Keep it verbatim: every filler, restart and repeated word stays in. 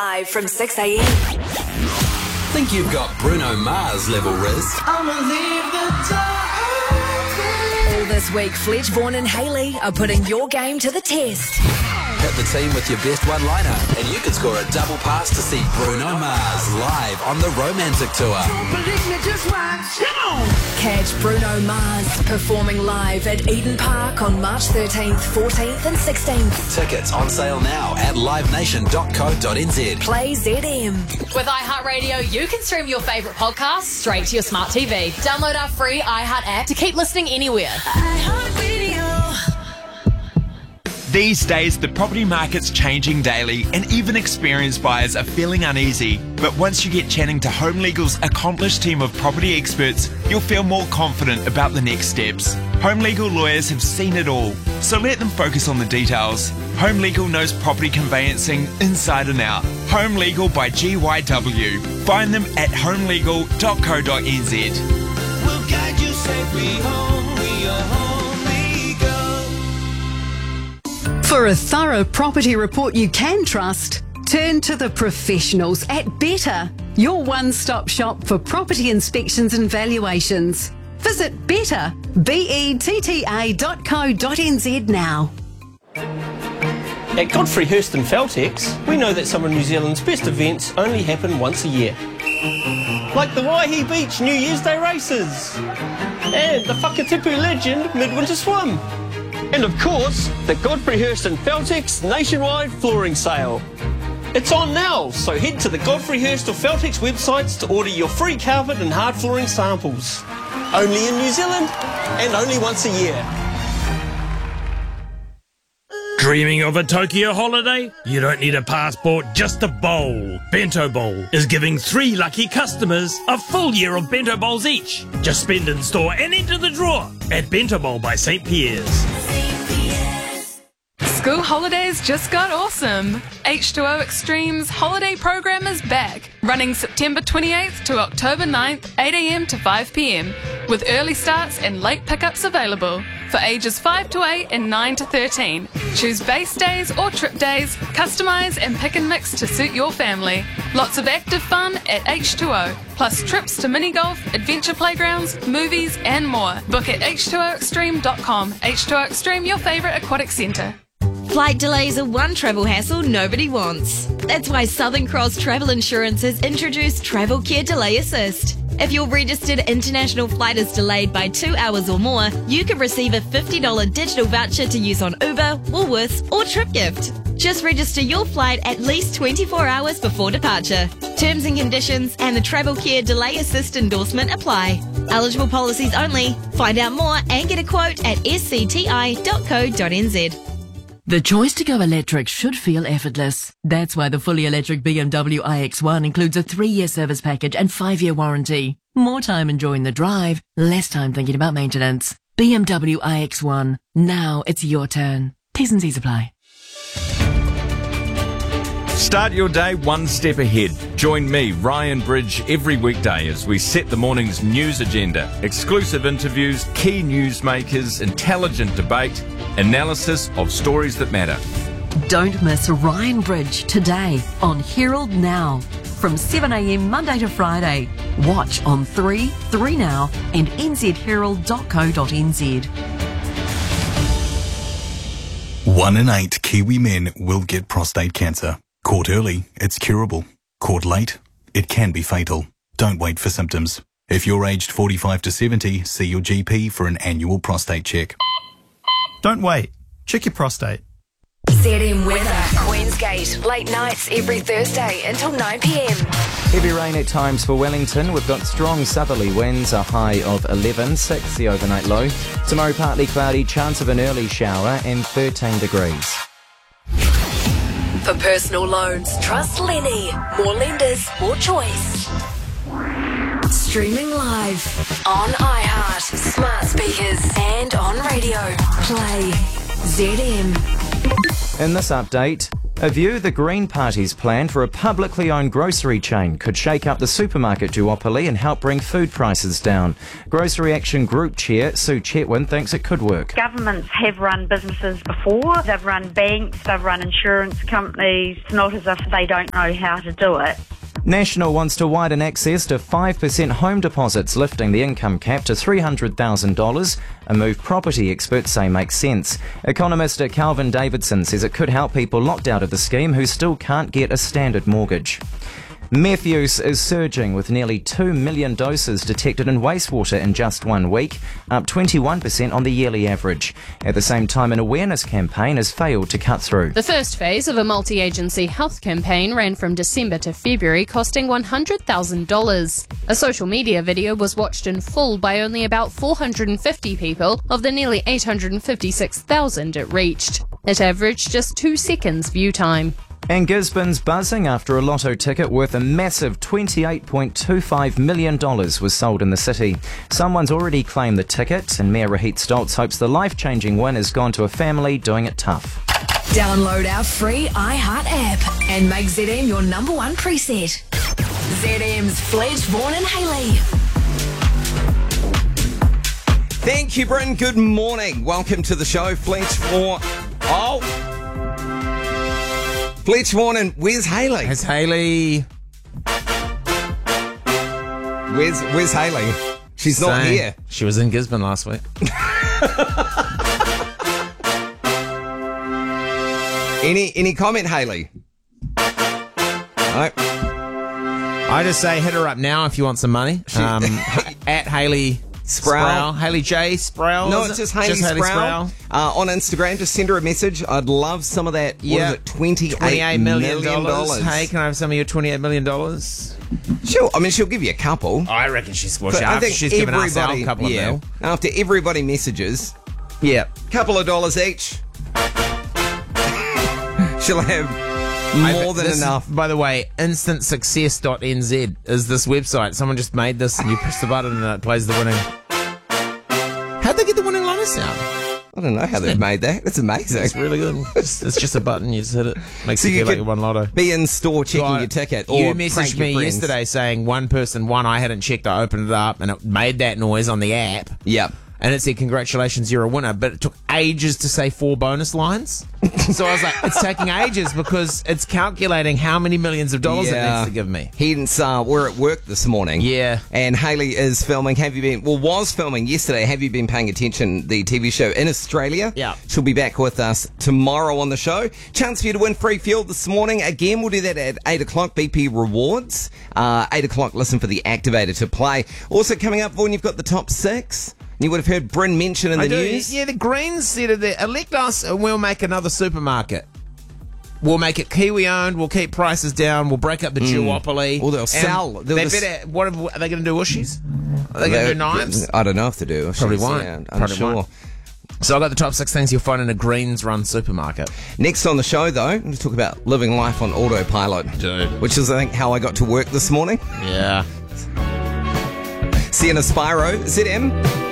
Live from six a.m. Think you've got Bruno Mars level Riz? I'ma leave the door open. All this week, Fletch, Vaughan and Hayley are putting your game to the test. Hit the team with your best one-liner and you could score a double pass to see Bruno Mars live on the Romantic Tour. Don't believe me, just watch. Come on. Catch Bruno Mars performing live at Eden Park on March thirteenth, fourteenth and sixteenth. Tickets on sale now at live nation dot co dot n z. Play Z M. With iHeartRadio, you can stream your favourite podcasts straight to your smart T V. Download our free iHeart app to keep listening anywhere. iHeartRadio. These days, the property market's changing daily and even experienced buyers are feeling uneasy. But once you get chatting to Home Legal's accomplished team of property experts, you'll feel more confident about the next steps. Home Legal lawyers have seen it all, so let them focus on the details. Home Legal knows property conveyancing inside and out. Home Legal by G Y W. Find them at home legal dot co dot n z. We'll guide you safely home. We are home. For a thorough property report you can trust, turn to the professionals at Better, your one-stop shop for property inspections and valuations. Visit better, B E T T A dot co dot n z now. At Godfrey Hirst and Feltex, we know that some of New Zealand's best events only happen once a year. Like the Waihi Beach New Year's Day races, and the Whakatipu Legend Midwinter Swim. And of course, the Godfrey Hirst and Feltex nationwide flooring sale. It's on now, so head to the Godfrey Hirst or Feltex websites to order your free carpet and hard flooring samples. Only in New Zealand, and only once a year. Dreaming of a Tokyo holiday? You don't need a passport, just a bowl. Bento Bowl is giving three lucky customers a full year of Bento Bowls each. Just spend in store and enter the draw at Bento Bowl by Saint Pierre's. School holidays just got awesome. H two O Extreme's holiday program is back, running September twenty-eighth to October ninth, eight a.m. to five p.m, with early starts and late pickups available for ages five to eight and nine to thirteen. Choose base days or trip days, customise and pick and mix to suit your family. Lots of active fun at H two O, plus trips to mini golf, adventure playgrounds, movies and more. Book at H two O extreme dot com. H two O Extreme, your favourite aquatic centre. Flight delays are one travel hassle nobody wants. That's why Southern Cross Travel Insurance has introduced Travel Care Delay Assist. If your registered international flight is delayed by two hours or more, you can receive a fifty dollars digital voucher to use on Uber, Woolworths or TripGift. Just register your flight at least twenty-four hours before departure. Terms and conditions and the Travel Care Delay Assist endorsement apply. Eligible policies only. Find out more and get a quote at s c t i dot co dot n z. The choice to go electric should feel effortless. That's why the fully electric B M W i X one includes a three-year service package and five-year warranty. More time enjoying the drive, less time thinking about maintenance. B M W i X one. Now it's your turn. T's and C's apply. Start your day one step ahead. Join me, Ryan Bridge, every weekday as we set the morning's news agenda. Exclusive interviews, key newsmakers, intelligent debate, analysis of stories that matter. Don't miss Ryan Bridge today on Herald Now from seven a.m. Monday to Friday. Watch on three, three Now and n z herald dot co dot n z. One in eight Kiwi men will get prostate cancer. Caught early, it's curable. Caught late, it can be fatal. Don't wait for symptoms. If you're aged forty-five to seventy, see your G P for an annual prostate check. Don't wait. Check your prostate. Z M weather. Queensgate. Late nights every Thursday until nine p.m. Heavy rain at times for Wellington. We've got strong southerly winds, a high of eleven, six the overnight low. Tomorrow partly cloudy, chance of an early shower and thirteen degrees. For personal loans, trust Lenny. More lenders, more choice. Streaming live on iHeart, smart speakers and on radio. Play Z M. In this update, A view, the Green Party's plan for a publicly owned grocery chain could shake up the supermarket duopoly and help bring food prices down. Grocery Action Group Chair Sue Chetwin thinks it could work. Governments have run businesses before. They've run banks, they've run insurance companies. It's not as if they don't know how to do it. National wants to widen access to five percent home deposits, lifting the income cap to three hundred thousand dollars, a move property experts say makes sense. Economist Calvin Davidson says it could help people locked out of the scheme who still can't get a standard mortgage. Meth use is surging, with nearly two million doses detected in wastewater in just one week, up twenty-one percent on the yearly average. At the same time, an awareness campaign has failed to cut through. The first phase of a multi-agency health campaign ran from December to February, costing one hundred thousand dollars. A social media video was watched in full by only about four hundred fifty people of the nearly eight hundred fifty-six thousand it reached. It averaged just two seconds view time. And Gisborne's buzzing after a lotto ticket worth a massive twenty-eight point two five million dollars was sold in the city. Someone's already claimed the ticket, and Mayor Rahit Stoltz hopes the life-changing win has gone to a family doing it tough. Download our free iHeart app and make Z M your number one preset. Z M's Fledge, Vaughan and Hayley. Thank you, Bryn. Good morning. Welcome to the show. Fletch for... Oh... Fletch Vaughan and where's Hayley? Where's Hayley? Where's Where's Hayley? She's Same. not here. She was in Gisborne last week. any any comment, Hayley? No. I just say hit her up now if you want some money. Um, at Hayley Sproul. Sproul. Hayley J. Sproul. No, it's just Hayley, just Hayley Sproul. Sproul. Uh, on Instagram, just send her a message. I'd love some of that. What yeah. is it? twenty-eight, twenty-eight million million dollars. Hey, can I have some of your twenty-eight million dollars? Sure. I mean, she'll give you a couple. I reckon she's, well, But she, I after think she's given us everybody- our couple of yeah, mil. After everybody messages, Yeah. couple of dollars each, she'll have more I- than this- enough. By the way, instant success dot n z is this website. Someone just made this and you press the button and it plays the winning. How'd they get the winning lotto sound? I don't know how they've made that. That's amazing. It's really good. It's, it's just a button. You just hit it. Makes So you you feel like could you won lotto. Be in store checking God, your ticket. Or you prank messaged your me friends. yesterday saying one person won. I hadn't checked. I opened it up and it made that noise on the app. Yep. And it said, congratulations, you're a winner. But it took ages to say four bonus lines. So I was like, it's taking ages because it's calculating how many millions of dollars it needs to give me. Hence, uh, we're at work this morning. Yeah. And Hayley is filming. Have you been, well, was filming yesterday. Have you been paying attention? The T V show in Australia. Yeah. She'll be back with us tomorrow on the show. Chance for you to win free fuel this morning. Again, we'll do that at eight o'clock. B P Rewards. Uh, eight o'clock, listen for the activator to play. Also coming up, Vaughan, you've got the top six. You would have heard Bryn mention in the I do. news. Yeah, the Greens said that elect us and we'll make another supermarket. We'll make it Kiwi owned. We'll keep prices down. We'll break up the Mm. duopoly. Well, they'll And sell. They'll They just- better. What are they going to do? Ushies? Are they going to do knives? I don't know if they do. Probably She's, won't. yeah, I'm Probably unsure. won't. So I got the top six things you'll find in a Greens-run supermarket. Next on the show, though, let's talk about living life on autopilot. Dude. Which is, I think, how I got to work this morning. Yeah. Sienna Spyro, Z M.